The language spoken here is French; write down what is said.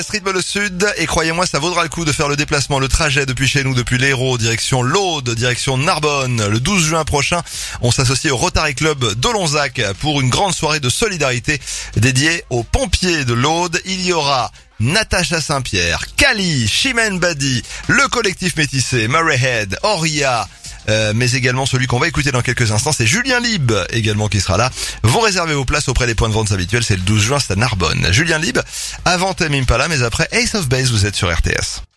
Rythme le Sud, et croyez-moi, ça vaudra le coup de faire le déplacement, le trajet depuis chez nous, depuis l'Hérault, direction l'Aude, direction Narbonne. Le 12 juin prochain, on s'associe au Rotary Club d'Olonzac pour une grande soirée de solidarité dédiée aux pompiers de l'Aude. Il y aura Natacha Saint-Pierre, Kali, Chimène Badi, le collectif métissé, Murray Head, Oria, mais également celui qu'on va écouter dans quelques instants, c'est Julien Lib également qui sera là. Vous réservez vos places auprès des points de vente habituels, c'est le 12 juin, c'est à Narbonne. Julien Lib, avant Tame Impala, mais après Ace of Base, vous êtes sur RTS.